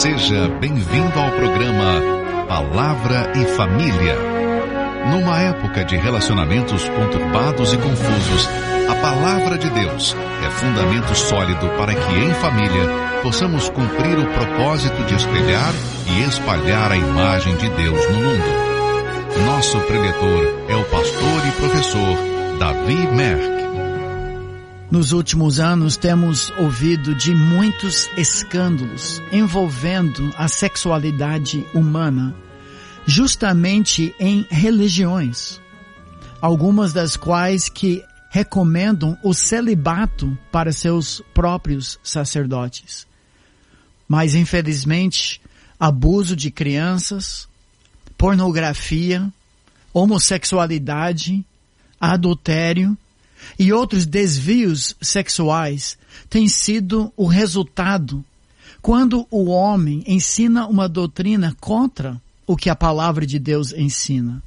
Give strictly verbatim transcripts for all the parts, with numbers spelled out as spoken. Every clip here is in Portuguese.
Seja bem-vindo ao programa Palavra e Família. Numa época de relacionamentos conturbados e confusos, a Palavra de Deus é fundamento sólido para que, em família, possamos cumprir o propósito de espelhar e espalhar a imagem de Deus no mundo. Nosso preletor é o pastor e professor Davi Merck. Nos últimos anos temos ouvido de muitos escândalos envolvendo a sexualidade humana, justamente em religiões, algumas das quais que recomendam o celibato para seus próprios sacerdotes. Mas, infelizmente, abuso de crianças, pornografia, homossexualidade, adultério e outros desvios sexuais têm sido o resultado quando o homem ensina uma doutrina contra o que a palavra de Deus ensina.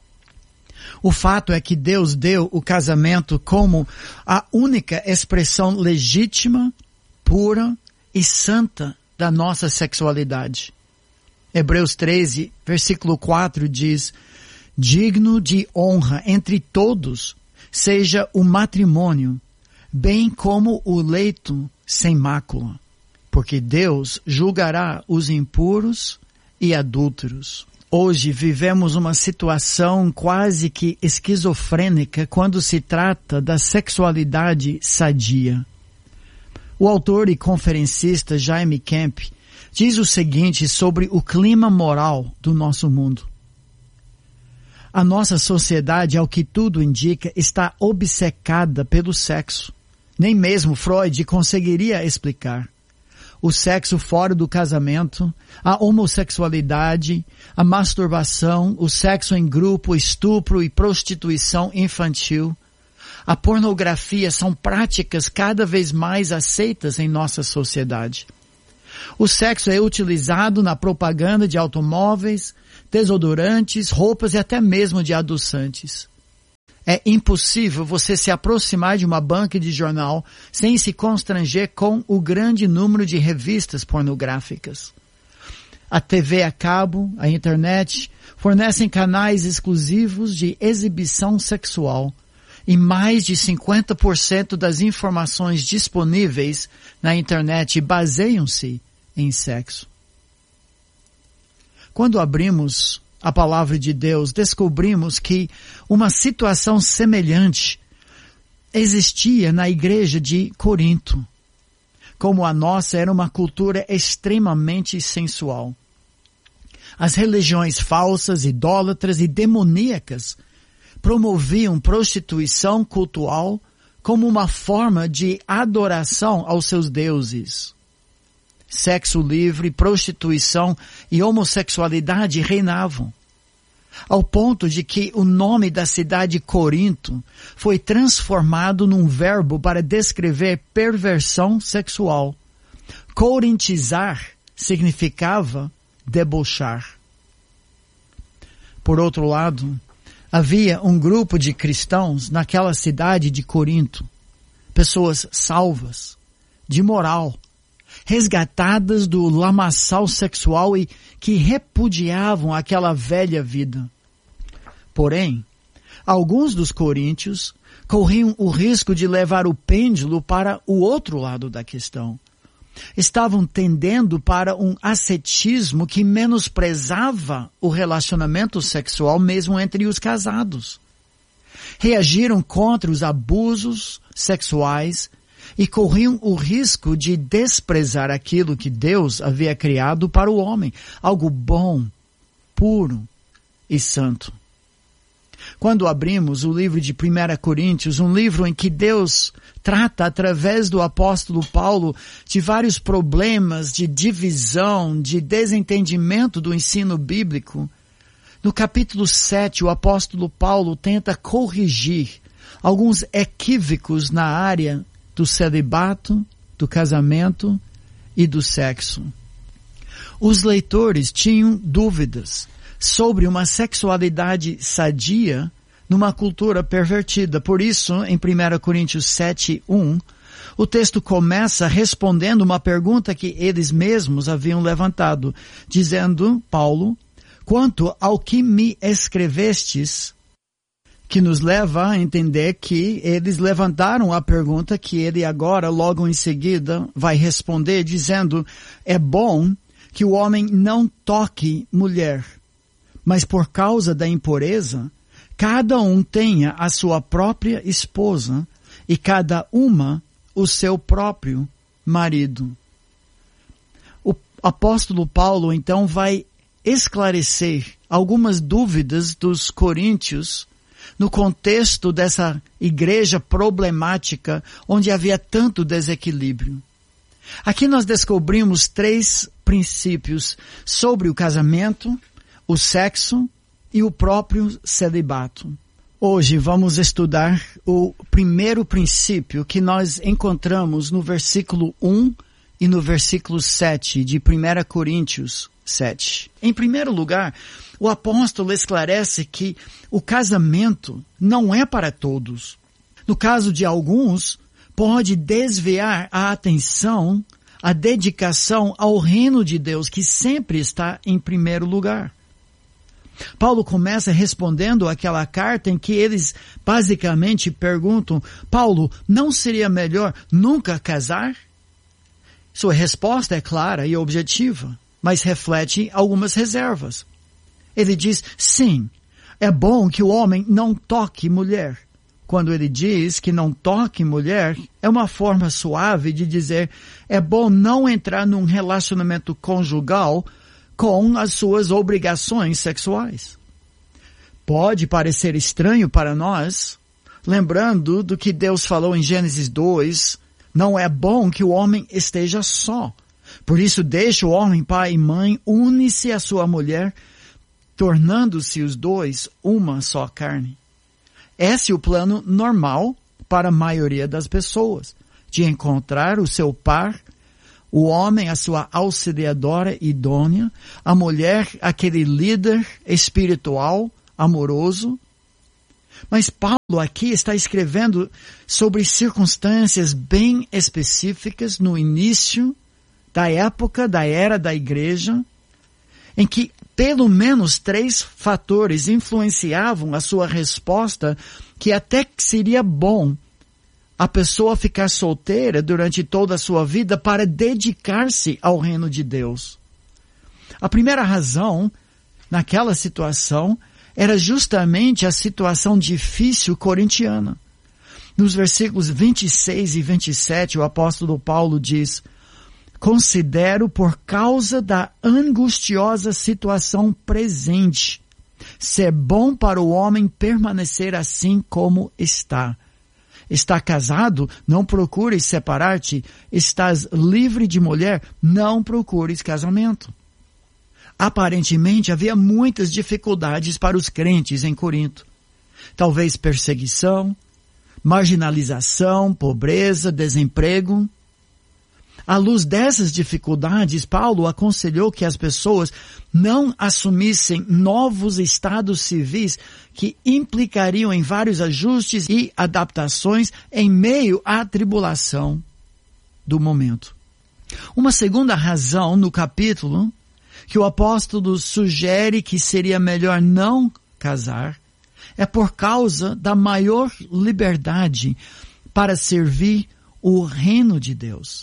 O fato é que Deus deu o casamento como a única expressão legítima, pura e santa da nossa sexualidade. Hebreus treze, versículo quatro diz: digno de honra entre todos seja o matrimônio, bem como o leito sem mácula, porque Deus julgará os impuros e adúlteros. Hoje vivemos uma situação quase que esquizofrênica quando se trata da sexualidade sadia. O autor e conferencista Jaime Camp diz o seguinte sobre o clima moral do nosso mundo. A nossa sociedade, ao que tudo indica, está obcecada pelo sexo. Nem mesmo Freud conseguiria explicar. O sexo fora do casamento, a homossexualidade, a masturbação, o sexo em grupo, estupro e prostituição infantil, a pornografia são práticas cada vez mais aceitas em nossa sociedade. O sexo é utilizado na propaganda de automóveis, desodorantes, roupas e até mesmo de adoçantes. É impossível você se aproximar de uma banca de jornal sem se constranger com o grande número de revistas pornográficas. A T V a cabo, a internet, fornecem canais exclusivos de exibição sexual e mais de cinquenta por cento das informações disponíveis na internet baseiam-se em sexo. Quando abrimos a palavra de Deus, descobrimos que uma situação semelhante existia na igreja de Corinto. Como a nossa era uma cultura extremamente sensual. As religiões falsas, idólatras e demoníacas promoviam prostituição cultual como uma forma de adoração aos seus deuses. Sexo livre, prostituição e homossexualidade reinavam, ao ponto de que o nome da cidade Corinto foi transformado num verbo para descrever perversão sexual. Corintizar significava debochar. Por outro lado, havia um grupo de cristãos naquela cidade de Corinto, pessoas salvas, de moral, resgatadas do lamaçal sexual e que repudiavam aquela velha vida. Porém, alguns dos coríntios corriam o risco de levar o pêndulo para o outro lado da questão. Estavam tendendo para um ascetismo que menosprezava o relacionamento sexual mesmo entre os casados. Reagiram contra os abusos sexuais e corriam o risco de desprezar aquilo que Deus havia criado para o homem, algo bom, puro e santo. Quando abrimos o livro de primeira Coríntios, um livro em que Deus trata através do apóstolo Paulo de vários problemas de divisão, de desentendimento do ensino bíblico, no capítulo sete o apóstolo Paulo tenta corrigir alguns equívocos na área do celibato, do casamento e do sexo. Os leitores tinham dúvidas sobre uma sexualidade sadia numa cultura pervertida. Por isso, em primeira Coríntios sete, um, O texto começa respondendo uma pergunta que eles mesmos haviam levantado, dizendo, Paulo, quanto ao que me escrevestes, que nos leva a entender que eles levantaram a pergunta que ele agora, logo em seguida, vai responder, dizendo, é bom que o homem não toque mulher, mas por causa da impureza, cada um tenha a sua própria esposa e cada uma o seu próprio marido. O apóstolo Paulo, então, vai esclarecer algumas dúvidas dos coríntios no contexto dessa igreja problemática onde havia tanto desequilíbrio. Aqui nós descobrimos três princípios sobre o casamento, o sexo e o próprio celibato. Hoje vamos estudar o primeiro princípio que nós encontramos no versículo um e no versículo sete de primeira Coríntios sete. Em primeiro lugar, o apóstolo esclarece que o casamento não é para todos. No caso de alguns, pode desviar a atenção, a dedicação ao reino de Deus, que sempre está em primeiro lugar. Paulo começa respondendo aquela carta em que eles basicamente perguntam, Paulo, não seria melhor nunca casar? Sua resposta é clara e objetiva, mas reflete algumas reservas. Ele diz, sim, é bom que o homem não toque mulher. Quando ele diz que não toque mulher, é uma forma suave de dizer, é bom não entrar num relacionamento conjugal com as suas obrigações sexuais. Pode parecer estranho para nós, lembrando do que Deus falou em Gênesis dois, não é bom que o homem esteja só. Por isso deixa o homem, pai e mãe, une-se à sua mulher, tornando-se os dois uma só carne. Esse é o plano normal para a maioria das pessoas, de encontrar o seu par, o homem a sua auxiliadora idônea, a mulher aquele líder espiritual, amoroso. Mas Paulo aqui está escrevendo sobre circunstâncias bem específicas no início da época, da era da igreja, em que pelo menos três fatores influenciavam a sua resposta, que até que seria bom a pessoa ficar solteira durante toda a sua vida para dedicar-se ao reino de Deus. A primeira razão, naquela situação, era justamente a situação difícil corintiana. Nos versículos vinte e seis e vinte e sete, o apóstolo Paulo diz, considero por causa da angustiosa situação presente, ser bom para o homem permanecer assim como está. Está casado? Não procures separar-te. Estás livre de mulher? Não procures casamento. Aparentemente havia muitas dificuldades para os crentes em Corinto. Talvez perseguição, marginalização, pobreza, desemprego. À luz dessas dificuldades, Paulo aconselhou que as pessoas não assumissem novos estados civis que implicariam em vários ajustes e adaptações em meio à tribulação do momento. Uma segunda razão no capítulo que o apóstolo sugere que seria melhor não casar é por causa da maior liberdade para servir o reino de Deus.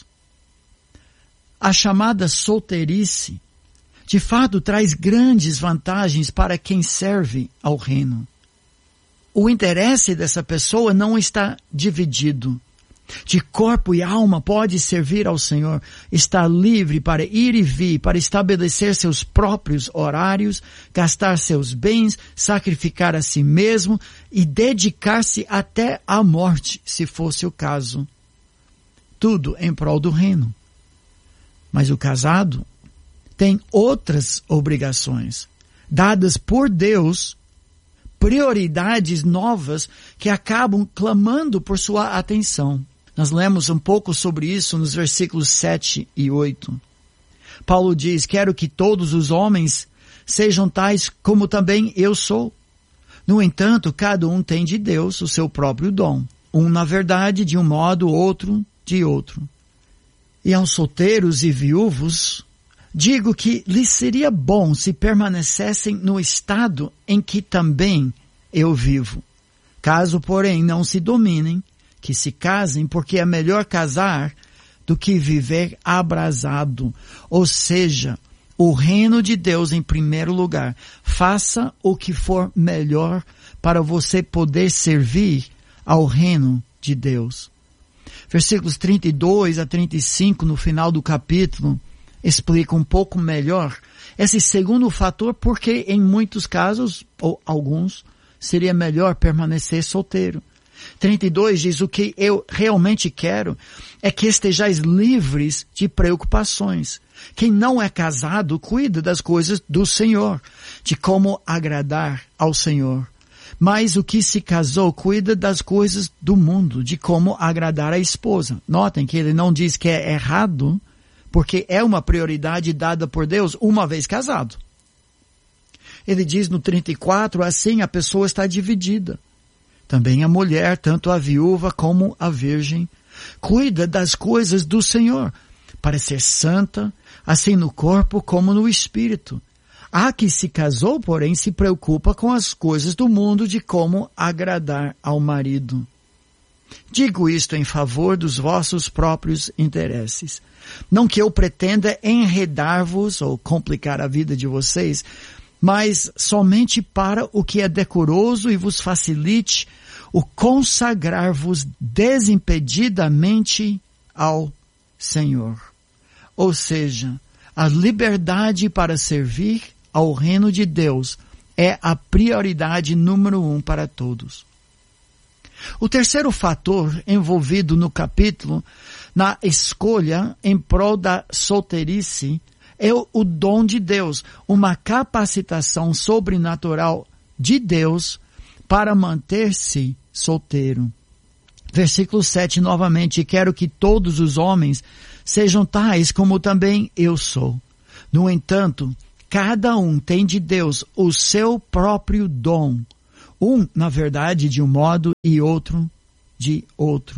A chamada solteirice, de fato, traz grandes vantagens para quem serve ao reino. O interesse dessa pessoa não está dividido. De corpo e alma pode servir ao Senhor. Está livre para ir e vir, para estabelecer seus próprios horários, gastar seus bens, sacrificar a si mesmo e dedicar-se até à morte, se fosse o caso. Tudo em prol do reino. Mas o casado tem outras obrigações, dadas por Deus, prioridades novas que acabam clamando por sua atenção. Nós lemos um pouco sobre isso nos versículos sete e oito. Paulo diz, quero que todos os homens sejam tais como também eu sou. No entanto, cada um tem de Deus o seu próprio dom. Um na verdade de um modo, outro de outro. E aos solteiros e viúvos, digo que lhes seria bom se permanecessem no estado em que também eu vivo. Caso, porém, não se dominem, que se casem, porque é melhor casar do que viver abrasado. Ou seja, o reino de Deus em primeiro lugar. Faça o que for melhor para você poder servir ao reino de Deus. Versículos trinta e dois a trinta e cinco no final do capítulo explica um pouco melhor esse segundo fator, porque em muitos casos, ou alguns, seria melhor permanecer solteiro. trinta e dois diz: o que eu realmente quero é que estejais livres de preocupações. Quem não é casado cuida das coisas do Senhor, de como agradar ao Senhor. Mas o que se casou cuida das coisas do mundo, de como agradar a esposa. Notem que ele não diz que é errado, porque é uma prioridade dada por Deus uma vez casado. Ele diz no trinta e quatro, assim a pessoa está dividida. Também a mulher, tanto a viúva como a virgem, cuida das coisas do Senhor, para ser santa, assim no corpo como no espírito. A que se casou, porém, se preocupa com as coisas do mundo, de como agradar ao marido. Digo isto em favor dos vossos próprios interesses. Não que eu pretenda enredar-vos ou complicar a vida de vocês, mas somente para o que é decoroso e vos facilite o consagrar-vos desimpedidamente ao Senhor. Ou seja, a liberdade para servir ao reino de Deus é a prioridade número um para todos. O terceiro fator envolvido no capítulo, na escolha em prol da solteirice, é o dom de Deus, uma capacitação sobrenatural de Deus para manter-se solteiro. Versículo sete novamente: quero que todos os homens sejam tais como também eu sou. No entanto, cada um tem de Deus o seu próprio dom. Um, na verdade, de um modo e outro de outro.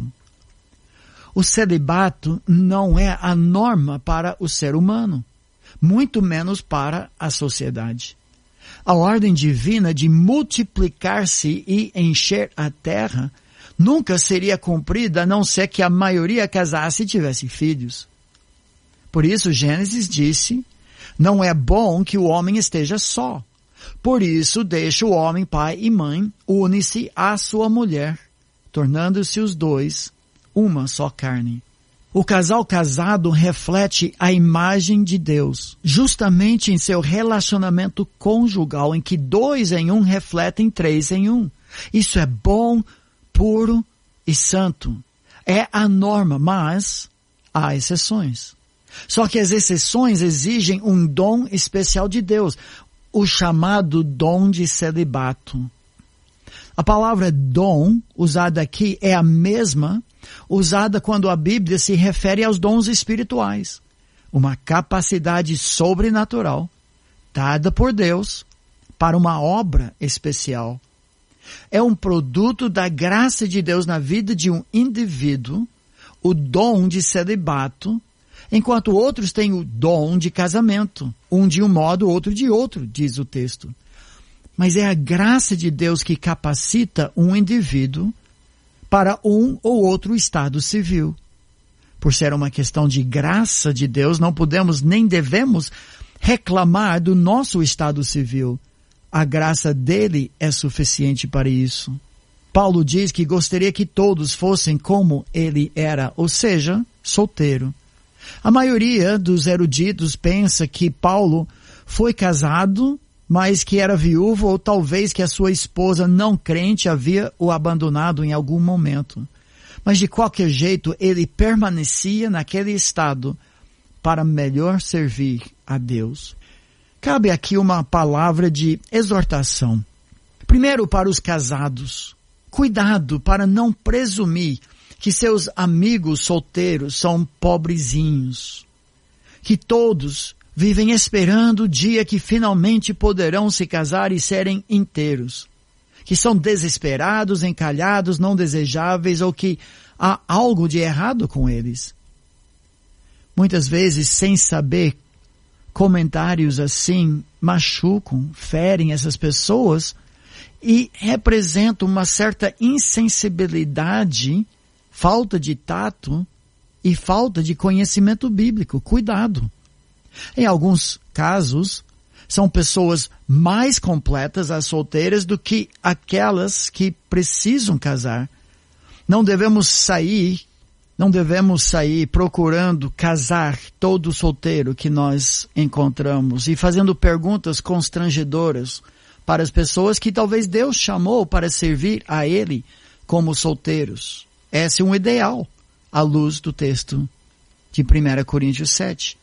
O celibato não é a norma para o ser humano, muito menos para a sociedade. A ordem divina de multiplicar-se e encher a terra nunca seria cumprida a não ser que a maioria casasse e tivesse filhos. Por isso, Gênesis disse: não é bom que o homem esteja só. Por isso, deixa o homem pai e mãe, une-se à sua mulher, tornando-se os dois uma só carne. O casal casado reflete a imagem de Deus, justamente em seu relacionamento conjugal, em que dois em um refletem três em um. Isso é bom, puro e santo. É a norma, mas há exceções. Só que as exceções exigem um dom especial de Deus, o chamado dom de celibato. A palavra dom, usada aqui, é a mesma usada quando a Bíblia se refere aos dons espirituais. Uma capacidade sobrenatural, dada por Deus, para uma obra especial. É um produto da graça de Deus na vida de um indivíduo, o dom de celibato, enquanto outros têm o dom de casamento, um de um modo, outro de outro, diz o texto. Mas é a graça de Deus que capacita um indivíduo para um ou outro estado civil. Por ser uma questão de graça de Deus, não podemos nem devemos reclamar do nosso estado civil. A graça dele é suficiente para isso. Paulo diz que gostaria que todos fossem como ele era, ou seja, solteiro. A maioria dos eruditos pensa que Paulo foi casado, mas que era viúvo, ou talvez que a sua esposa não crente havia o abandonado em algum momento. Mas de qualquer jeito, ele permanecia naquele estado para melhor servir a Deus. Cabe aqui uma palavra de exortação. Primeiro, para os casados. Cuidado para não presumir que seus amigos solteiros são pobrezinhos. Que todos vivem esperando o dia que finalmente poderão se casar e serem inteiros. Que são desesperados, encalhados, não desejáveis, ou que há algo de errado com eles. Muitas vezes, sem saber, comentários assim machucam, ferem essas pessoas e representam uma certa insensibilidade, falta de tato e falta de conhecimento bíblico. Cuidado! Em alguns casos, são pessoas mais completas, as solteiras, do que aquelas que precisam casar. Não devemos sair, não devemos sair procurando casar todo solteiro que nós encontramos e fazendo perguntas constrangedoras para as pessoas que talvez Deus chamou para servir a Ele como solteiros. Esse é um ideal, à luz do texto de primeira Coríntios sete.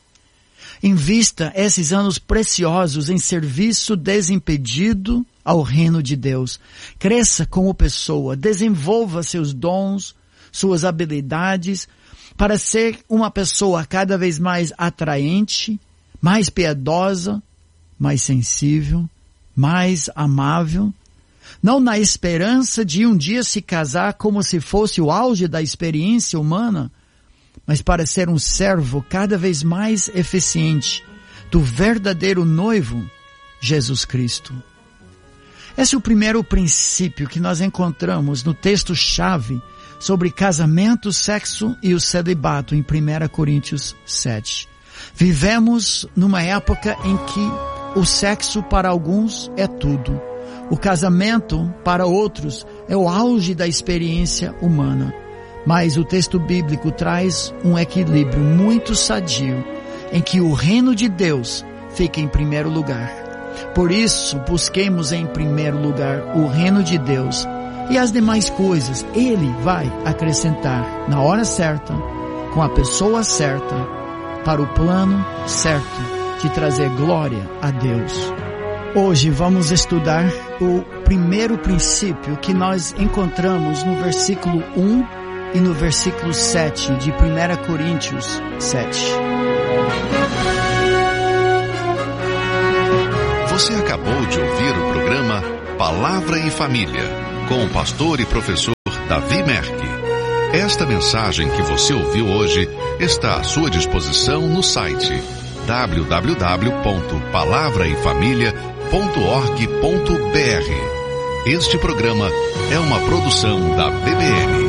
Invista esses anos preciosos em serviço desimpedido ao reino de Deus. Cresça como pessoa, desenvolva seus dons, suas habilidades, para ser uma pessoa cada vez mais atraente, mais piedosa, mais sensível, mais amável. Não na esperança de um dia se casar como se fosse o auge da experiência humana, mas para ser um servo cada vez mais eficiente do verdadeiro noivo, Jesus Cristo. Esse é o primeiro princípio que nós encontramos no texto-chave sobre casamento, sexo e o celibato em primeira Coríntios sete. Vivemos numa época em que o sexo para alguns é tudo. O casamento para outros é o auge da experiência humana. Mas o texto bíblico traz um equilíbrio muito sadio em que o reino de Deus fica em primeiro lugar. Por isso, busquemos em primeiro lugar o reino de Deus e as demais coisas Ele vai acrescentar na hora certa, com a pessoa certa, para o plano certo de trazer glória a Deus. Hoje vamos estudar o primeiro princípio que nós encontramos no versículo um e no versículo sete de primeira Coríntios sete. Você acabou de ouvir o programa Palavra e Família, com o pastor e professor Davi Merck. Esta mensagem que você ouviu hoje está à sua disposição no site w w w ponto palavra e família ponto org ponto b r. Este programa é uma produção da B B M.